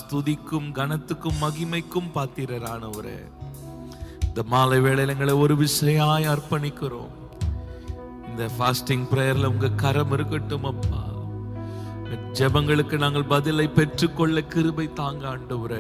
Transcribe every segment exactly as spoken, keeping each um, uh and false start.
ஸ்துதிக்கும் கனத்துக்கும் மகிமைக்கும் பாத்திரரானவரே, இந்த மாலை வேளையில எங்களை ஒரு விஷயாய் அர்ப்பணிக்கிறோம். இந்த ஃபாஸ்டிங் பிரேயர்ல உங்க கரம் இருக்கட்டும் அப்பா. ஜெபங்களுக்கு நாங்கள் பதிலை பெற்றுக்கொள்ள கிருபை தாங்க ஆண்டவரே.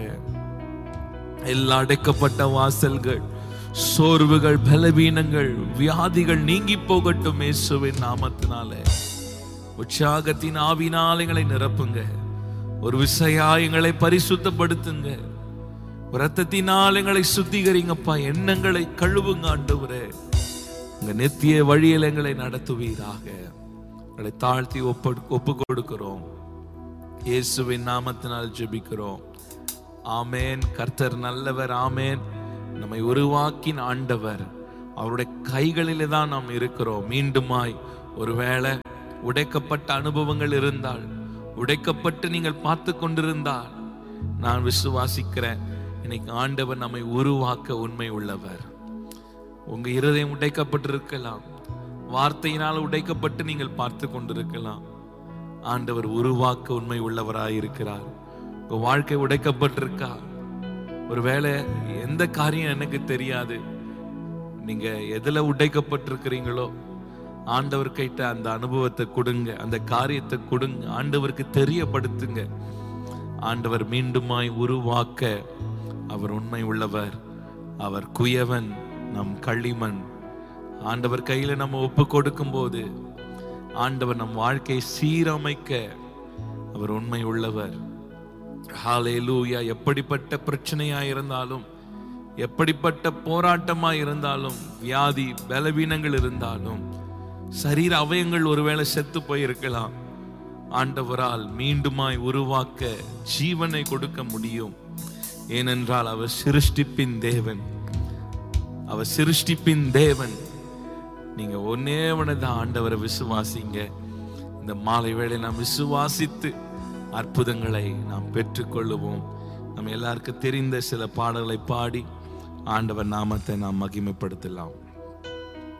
எல்லா அடைக்கப்பட்ட வாசல்கள், சோர்வுகள், பலவீனங்கள், வியாதிகள் நீங்கி போகட்டும் இயேசுவின் நாமத்தினாலே. உற்சாகத்தின் ஆவினால் எங்களை நிரப்புங்க. ஒரு விசையா எங்களை பரிசுத்தப்படுத்துங்க. இரத்தத்தினால் எங்களை சுத்திகரிங்கப்பா. எண்ணங்களை கழுவுங்க ஆண்டவரே. உங்க நித்திய வழியில் எங்களை நடத்துவீராக. எங்களை தாழ்த்தி ஒப்பு ஒப்பு கொடுக்கிறோம். இயேசுவின் நாமத்தினால் ஜெபிக்கிறோம். ஆமேன். கர்த்தர் நல்லவர். ஆமேன். நம்மை உருவாக்கின ஆண்டவர், அவருடைய கைகளிலே தான் நாம் இருக்கிறோம். மீண்டுமாய் ஒருவேளை உடைக்கப்பட்ட அனுபவங்கள் இருந்தால், உடைக்கப்பட்டு நீங்கள் பார்த்து கொண்டிருந்தால், நான் விசுவாசிக்கிறேன், இன்னைக்கு ஆண்டவர் நம்மை உருவாக்க உண்மை உள்ளவர். உங்க இருதயம் உடைக்கப்பட்டிருக்கலாம், வார்த்தையினால் உடைக்கப்பட்டு நீங்கள் பார்த்து கொண்டிருக்கலாம். ஆண்டவர் உருவாக்க உண்மை உள்ளவராயிருக்கிறார். உங்க வாழ்க்கை உடைக்கப்பட்டிருக்கா? ஒருவேளை எந்த காரியம் எனக்கு தெரியாது, நீங்க எதுல உடைக்கப்பட்டிருக்கிறீங்களோ ஆண்டவர் கிட்ட அந்த அனுபவத்தை கொடுங்க, அந்த காரியத்தை கொடுங்க, ஆண்டவருக்கு தெரியப்படுத்துங்க. ஆண்டவர் மீண்டுமாய் உருவாக்க அவர் உண்மை உள்ளவர். அவர் குயவன், நம் களிமண். ஆண்டவர் கையில நம்ம ஒப்பு கொடுக்கும் போது ஆண்டவர் நம் வாழ்க்கையை சீரமைக்க அவர் உண்மை உள்ளவர். ஹல்லேலூயா. எப்படிப்பட்ட பிரச்சனையா இருந்தாலும், எப்படிப்பட்ட போராட்டமா இருந்தாலும், வியாதி பலவீனங்கள் இருந்தாலும், சரீர அவயங்கள் ஒருவேளை செத்து போயிருக்கலாம், ஆண்டவரால் மீண்டுமாய் உருவாக்க ஜீவனை கொடுக்க முடியும். ஏனென்றால் அவர் சிருஷ்டிப்பின் தேவன். அவர் சிருஷ்டிப்பின் தேவன். நீங்க ஒன்னேவனதான் ஆண்டவரை விசுவாசிங்க. இந்த மாலை வேளை நாம் விசுவாசித்து அற்புதங்களை நாம் பெற்றுக்கொள்ளுவோம். நம்ம எல்லாருக்கும் தெரிந்த சில பாடல்களை பாடி ஆண்டவர் நாமத்தை நாம் மகிமைப்படுத்தலாம்.